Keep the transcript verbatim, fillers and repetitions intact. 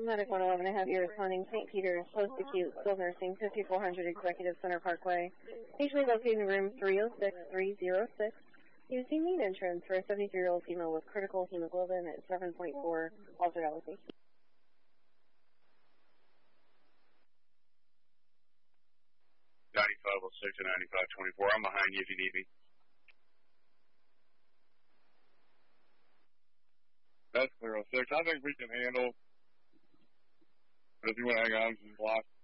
Medic one eleven, I have you responding Saint Peter's, post-acute, skilled nursing, fifty-four hundred Executive Center Parkway. Usually located in room three oh six, three oh six. Using need entrance for a seventy-three-year-old female with critical hemoglobin at seven point four, altered elevation. ninety-five oh six and ninety-five twenty-four, I'm behind you if you need me. That's clear oh six. I think we can handle, but if you want to hang on, just block.